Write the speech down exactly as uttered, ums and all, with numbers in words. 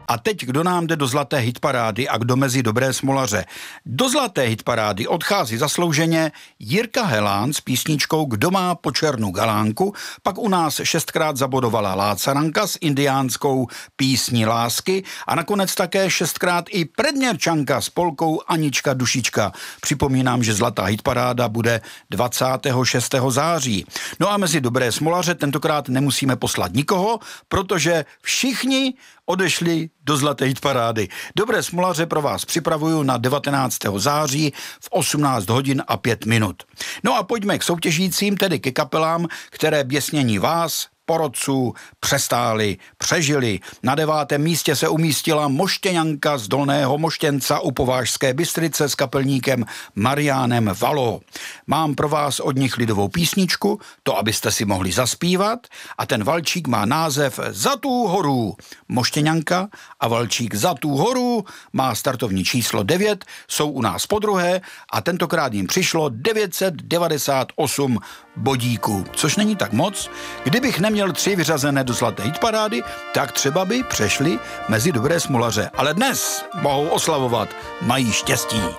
A teď kdo nám jde do zlaté hitparády a kdo mezi dobré smolaře. Do zlaté hitparády odchází zaslouženě Jirka Helán s písničkou Kdo má po černu galánku, pak u nás šestkrát zabodovala Lácaranka s indiánskou Písní lásky a nakonec také šestkrát i Predměrčanka s polkou Anička Dušička. Připomínám, že zlatá hitparáda bude dvacátého šestého září. No a mezi dobré smolaře tentokrát nemusíme poslat nikoho, protože všichni odešli do zlaté hitparády. Dobré smolaře pro vás připravuju na devatenáctého září v osmnáct hodin a pět minut. No a pojďme k soutěžícím, tedy ke kapelám, které běsnění vás, porodců, přestáli, přežili. Na devátém místě se umístila Moštěňanka z Dolného Moštěnca u Povážské Bystrice s kapelníkem Mariánem Valo. Mám pro vás od nich lidovou písničku, to abyste si mohli zaspívat, a ten valčík má název Za tu horu. Moštěňanka a valčík Za tu horu má startovní číslo devět, jsou u nás podruhé a tentokrát jim přišlo devět set devadesát osm bodíků, což není tak moc. Kdybych neměl tři vyřazené do zlaté hitparády, tak třeba by přešli mezi dobré smolaře. Ale dnes mohou oslavovat, mají štěstí.